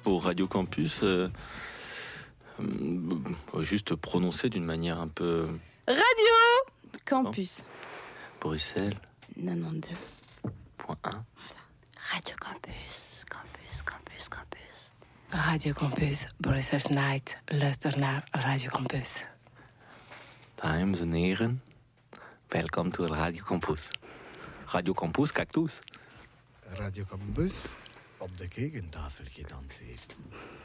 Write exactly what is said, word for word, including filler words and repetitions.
pour Radio Campus, euh, euh, juste prononcer d'une manière un peu... Radio Campus. Bruxelles. quatre-vingt-douze Point un. Voilà. Radio Campus, Campus, Campus, Campus. Radio Campus, Brussels Night. Luister naar Radio Campus. Dames en heren, welkom to Radio Campus. Radio Campus, cactus. Radio Campus, op de kekentafel gedanseerd.